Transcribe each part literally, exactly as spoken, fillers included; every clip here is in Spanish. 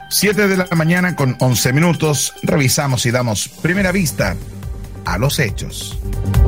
siete de la mañana con once minutos, revisamos y damos primera vista a los hechos.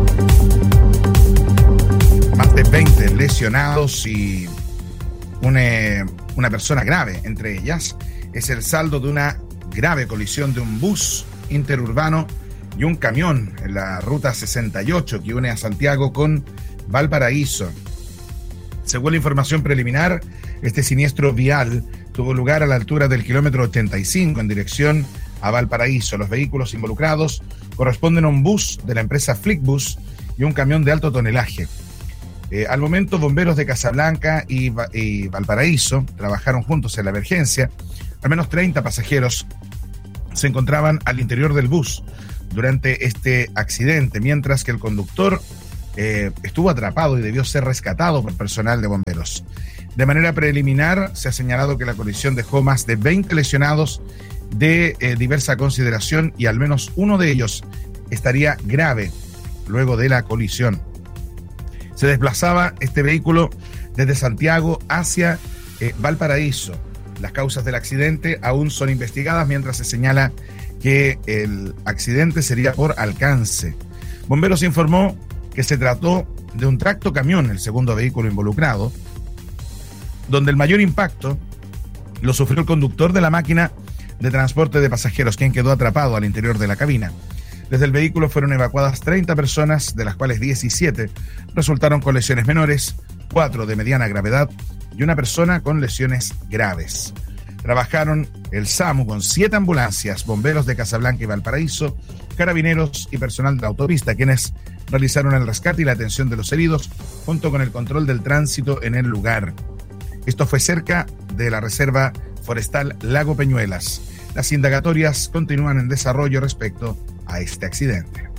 Más de veinte lesionados y una, una persona grave, entre ellas, es el saldo de una grave colisión de un bus interurbano y un camión en la ruta sesenta y ocho que une a Santiago con Valparaíso. Según la información preliminar, este siniestro vial tuvo lugar a la altura del kilómetro ochenta y cinco en dirección a Valparaíso. Los vehículos involucrados corresponden a un bus de la empresa Flickbus y un camión de alto tonelaje. Eh, al momento, bomberos de Casablanca y, y Valparaíso trabajaron juntos en la emergencia. Al menos treinta pasajeros se encontraban al interior del bus durante este accidente, mientras que el conductor eh, estuvo atrapado y debió ser rescatado por personal de bomberos. De manera preliminar, se ha señalado que la colisión dejó más de veinte lesionados de eh, diversa consideración y al menos uno de ellos estaría grave luego de la colisión. Se desplazaba este vehículo desde Santiago hacia eh, Valparaíso. Las causas del accidente aún son investigadas, mientras se señala que el accidente sería por alcance. Bomberos informó que se trató de un tractocamión, el segundo vehículo involucrado, donde el mayor impacto lo sufrió el conductor de la máquina de transporte de pasajeros, quien quedó atrapado al interior de la cabina. Desde el vehículo fueron evacuadas treinta personas, de las cuales diecisiete resultaron con lesiones menores, cuatro de mediana gravedad y una persona con lesiones graves. Trabajaron el SAMU con siete ambulancias, bomberos de Casablanca y Valparaíso, carabineros y personal de la autopista, quienes realizaron el rescate y la atención de los heridos, junto con el control del tránsito en el lugar. Esto fue cerca de la Reserva Forestal Lago Peñuelas. Las indagatorias continúan en desarrollo respecto a este accidente.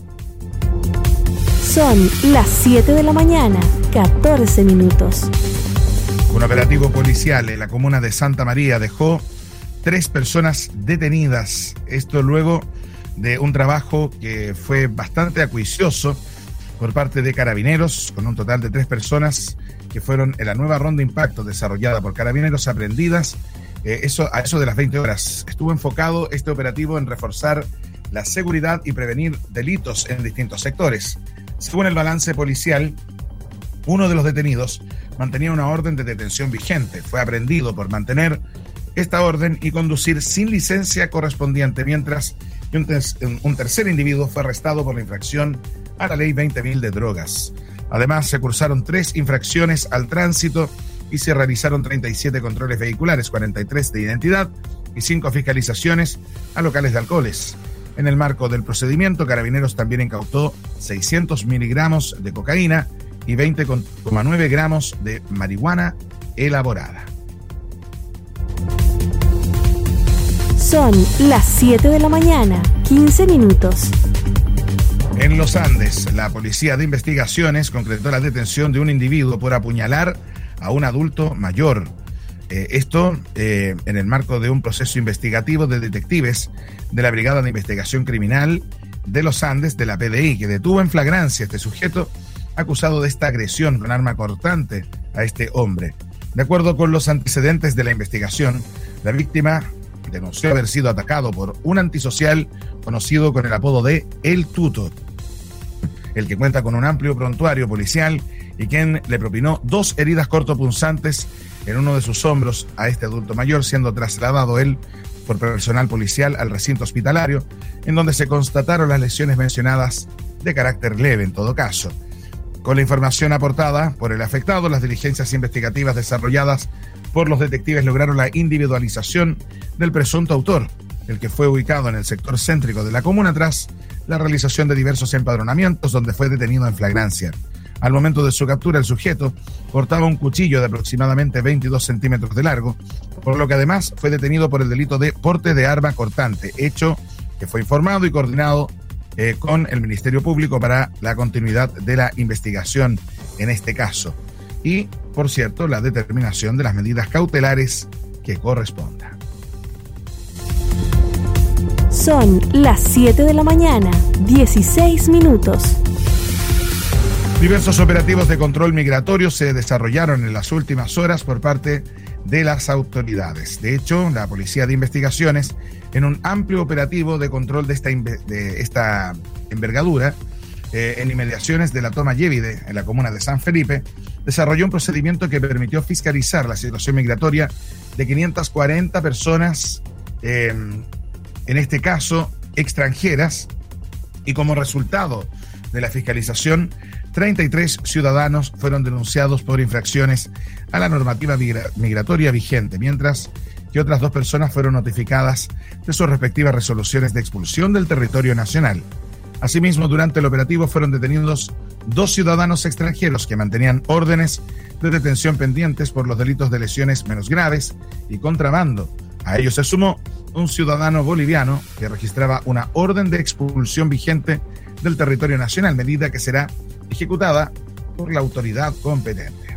Son las siete de la mañana, catorce minutos. Un operativo policial en la comuna de Santa María dejó tres personas detenidas. Esto luego de un trabajo que fue bastante acuicioso por parte de Carabineros, con un total de tres personas que fueron en la nueva ronda impacto desarrollada por Carabineros aprendidas. Eh, eso, a eso de las veinte horas. Estuvo enfocado este operativo en reforzar la seguridad y prevenir delitos en distintos sectores. Según el balance policial, uno de los detenidos mantenía una orden de detención vigente. Fue aprehendido por mantener esta orden y conducir sin licencia correspondiente, mientras que un, ter- un tercer individuo fue arrestado por la infracción a la ley veinte mil de drogas. Además, se cursaron tres infracciones al tránsito y se realizaron treinta y siete controles vehiculares, cuarenta y tres de identidad y cinco fiscalizaciones a locales de alcoholes. En el marco del procedimiento, Carabineros también incautó seiscientos miligramos de cocaína y veinte coma nueve gramos de marihuana elaborada. Son las siete de la mañana, quince minutos. En los Andes, la Policía de Investigaciones concretó la detención de un individuo por apuñalar a un adulto mayor. Eh, esto eh, en el marco de un proceso investigativo de detectives de la Brigada de Investigación Criminal de los Andes de la P D I, que detuvo en flagrancia a este sujeto acusado de esta agresión con arma cortante a este hombre. De acuerdo con los antecedentes de la investigación, la víctima denunció haber sido atacado por un antisocial conocido con el apodo de El Tuto, el que cuenta con un amplio prontuario policial y quien le propinó dos heridas cortopunzantes en uno de sus hombros a este adulto mayor, siendo trasladado él por personal policial al recinto hospitalario, en donde se constataron las lesiones mencionadas de carácter leve en todo caso. Con la información aportada por el afectado, las diligencias investigativas desarrolladas por los detectives lograron la individualización del presunto autor, el que fue ubicado en el sector céntrico de la comuna tras la realización de diversos empadronamientos, donde fue detenido en flagrancia. Al momento de su captura, el sujeto portaba un cuchillo de aproximadamente veintidós centímetros de largo, por lo que además fue detenido por el delito de porte de arma cortante, hecho que fue informado y coordinado eh, con el Ministerio Público para la continuidad de la investigación en este caso. Y, por cierto, la determinación de las medidas cautelares que corresponda. Son las siete de la mañana, dieciséis minutos. Diversos operativos de control migratorio se desarrollaron en las últimas horas por parte de las autoridades. De hecho, la Policía de Investigaciones, en un amplio operativo de control de esta, de esta envergadura, eh, en inmediaciones de la toma Yévide, en la comuna de San Felipe, desarrolló un procedimiento que permitió fiscalizar la situación migratoria de quinientas cuarenta personas, eh, en este caso extranjeras, y como resultado de la fiscalización, treinta y tres ciudadanos fueron denunciados por infracciones a la normativa migra- migratoria vigente, mientras que otras dos personas fueron notificadas de sus respectivas resoluciones de expulsión del territorio nacional. Asimismo, durante el operativo fueron detenidos dos ciudadanos extranjeros que mantenían órdenes de detención pendientes por los delitos de lesiones menos graves y contrabando. A ello se sumó un ciudadano boliviano que registraba una orden de expulsión vigente del territorio nacional, medida que será ejecutada por la autoridad competente.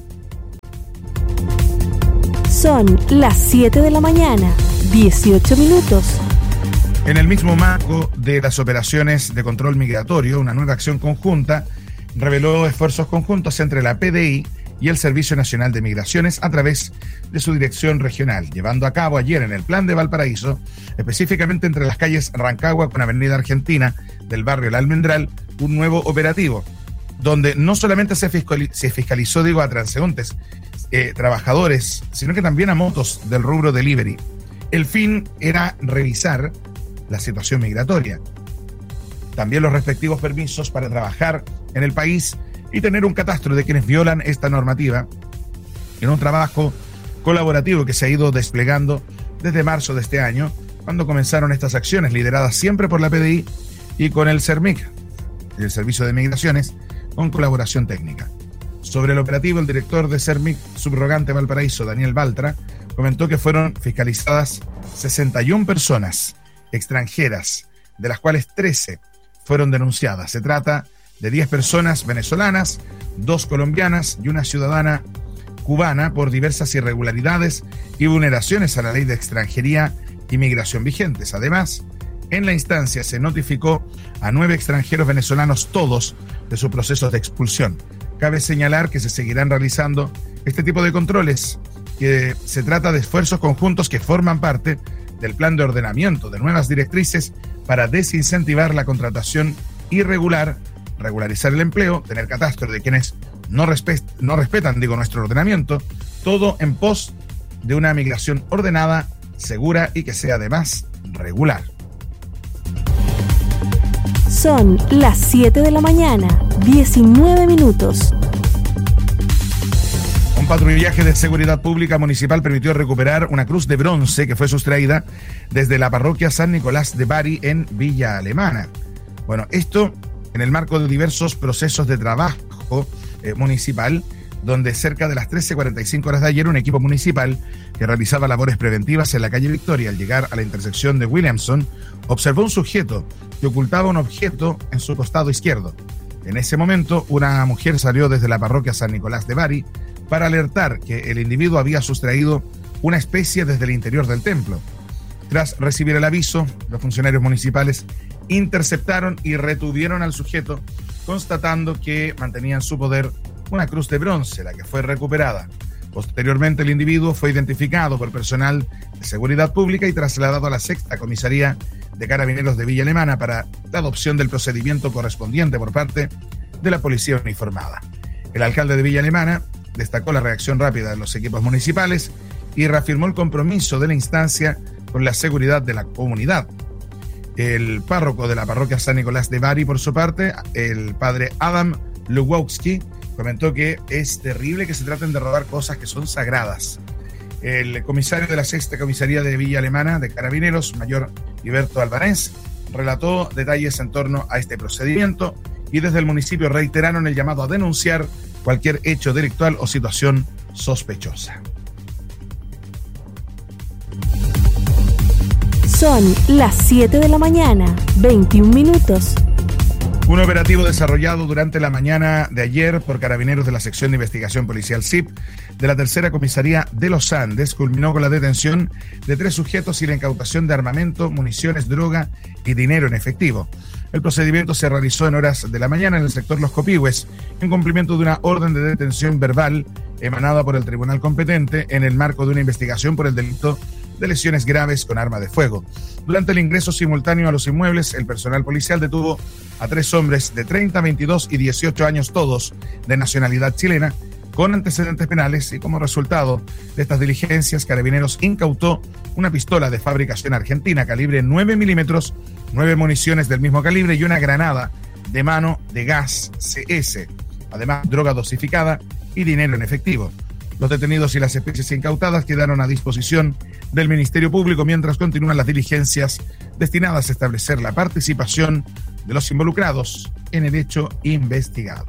Son las siete de la mañana, dieciocho minutos. En el mismo marco de las operaciones de control migratorio, una nueva acción conjunta reveló esfuerzos conjuntos entre la P D I y el Servicio Nacional de Migraciones a través de su dirección regional, llevando a cabo ayer en el Plan de Valparaíso, específicamente entre las calles Rancagua con Avenida Argentina del barrio El Almendral, un nuevo operativo, donde no solamente se, fiscali- se fiscalizó, digo, a transeúntes, eh, trabajadores, sino que también a motos del rubro delivery. El fin era revisar la situación migratoria, también los respectivos permisos para trabajar en el país y tener un catastro de quienes violan esta normativa, en un trabajo colaborativo que se ha ido desplegando desde marzo de este año, cuando comenzaron estas acciones, lideradas siempre por la P D I y con el CERMIC, el Servicio de Migraciones, con colaboración técnica. Sobre el operativo, el director de CERMIC, subrogante Valparaíso, Daniel Baltra, comentó que fueron fiscalizadas sesenta y una personas extranjeras, de las cuales trece fueron denunciadas. Se trata de diez personas venezolanas, dos colombianas y una ciudadana cubana por diversas irregularidades y vulneraciones a la ley de extranjería y migración vigentes. Además, en la instancia se notificó a nueve extranjeros venezolanos, todos de sus procesos de expulsión. Cabe señalar que se seguirán realizando este tipo de controles, que se trata de esfuerzos conjuntos que forman parte del plan de ordenamiento de nuevas directrices para desincentivar la contratación irregular, regularizar el empleo, tener catastro de quienes no, respet, no respetan, digo, nuestro ordenamiento, todo en pos de una migración ordenada, segura y que sea además regular. Son las siete de la mañana, diecinueve minutos. Un patrullaje de seguridad pública municipal permitió recuperar una cruz de bronce que fue sustraída desde la parroquia San Nicolás de Bari en Villa Alemana. Bueno, esto en el marco de diversos procesos de trabajo eh, municipal, donde cerca de las trece cuarenta y cinco horas de ayer un equipo municipal que realizaba labores preventivas en la calle Victoria, al llegar a la intersección de Williamson, observó un sujeto que ocultaba un objeto en su costado izquierdo. En ese momento, una mujer salió desde la parroquia San Nicolás de Bari para alertar que el individuo había sustraído una especie desde el interior del templo. Tras recibir el aviso, los funcionarios municipales interceptaron y retuvieron al sujeto, constatando que mantenía en su poder una cruz de bronce, la que fue recuperada. Posteriormente, el individuo fue identificado por personal de seguridad pública y trasladado a la sexta comisaría de Carabineros de Villa Alemana para la adopción del procedimiento correspondiente por parte de la policía uniformada. El alcalde de Villa Alemana destacó la reacción rápida de los equipos municipales y reafirmó el compromiso de la instancia con la seguridad de la comunidad. El párroco de la parroquia San Nicolás de Bari, por su parte, el padre Adam Luwowski, comentó que es terrible que se traten de robar cosas que son sagradas. El comisario de la sexta comisaría de Villa Alemana de Carabineros, mayor Heriberto Albanés, relató detalles en torno a este procedimiento y desde el municipio reiteraron el llamado a denunciar cualquier hecho delictual o situación sospechosa. Son las siete de la mañana, veintiún minutos. Un operativo desarrollado durante la mañana de ayer por carabineros de la sección de investigación policial S I P de la tercera comisaría de Los Andes culminó con la detención de tres sujetos y la incautación de armamento, municiones, droga y dinero en efectivo. El procedimiento se realizó en horas de la mañana en el sector Los Copihue, en cumplimiento de una orden de detención verbal emanada por el tribunal competente en el marco de una investigación por el delito de lesiones graves con arma de fuego. Durante el ingreso simultáneo a los inmuebles, el personal policial detuvo a tres hombres de treinta, veintidós y dieciocho años, todos de nacionalidad chilena, con antecedentes penales, y como resultado de estas diligencias, Carabineros incautó una pistola de fabricación argentina calibre nueve milímetros, nueve municiones del mismo calibre y una granada de mano de gas C S, además droga dosificada y dinero en efectivo. Los detenidos y las especies incautadas quedaron a disposición del Ministerio Público mientras continúan las diligencias destinadas a establecer la participación de los involucrados en el hecho investigado.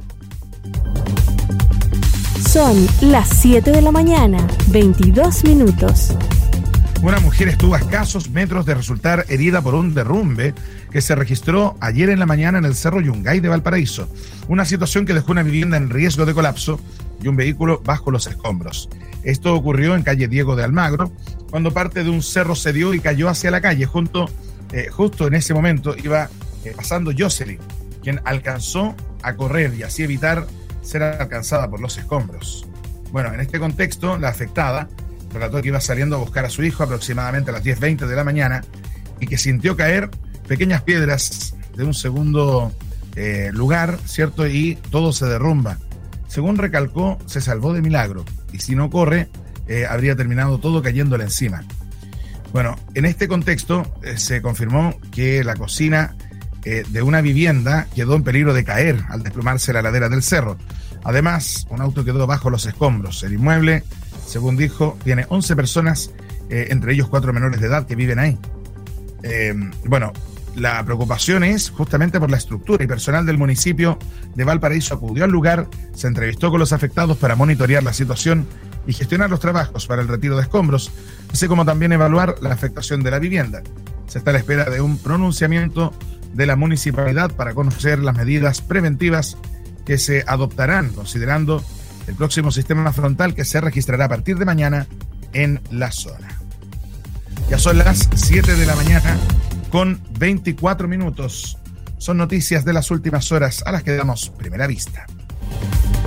Son las siete de la mañana, veintidós minutos. Una mujer estuvo a escasos metros de resultar herida por un derrumbe que se registró ayer en la mañana en el Cerro Yungay de Valparaíso. Una situación que dejó una vivienda en riesgo de colapso y un vehículo bajo los escombros. Esto ocurrió en calle Diego de Almagro, cuando parte de un cerro cedió y cayó hacia la calle. Junto, eh, justo en ese momento iba eh, pasando Jocelyn, quien alcanzó a correr y así evitar ser alcanzada por los escombros. Bueno, en este contexto, la afectada relató que iba saliendo a buscar a su hijo aproximadamente a las diez veinte de la mañana y que sintió caer pequeñas piedras de un segundo eh, lugar, ¿cierto? Y todo se derrumba. Según recalcó, se salvó de milagro y si no corre, eh, habría terminado todo cayéndole encima. Bueno, en este contexto eh, se confirmó que la cocina eh, de una vivienda quedó en peligro de caer al desplomarse la ladera del cerro. Además, un auto quedó bajo los escombros. El inmueble, según dijo, tiene once personas, eh, entre ellos cuatro menores de edad que viven ahí. Eh, bueno, la preocupación es justamente por la estructura, y personal del municipio de Valparaíso acudió al lugar, se entrevistó con los afectados para monitorear la situación y gestionar los trabajos para el retiro de escombros, así como también evaluar la afectación de la vivienda. Se está a la espera de un pronunciamiento de la municipalidad para conocer las medidas preventivas que se adoptarán, considerando el próximo sistema frontal que se registrará a partir de mañana en la zona. Ya son las siete de la mañana con veinticuatro minutos. Son noticias de las últimas horas a las que damos primera vista.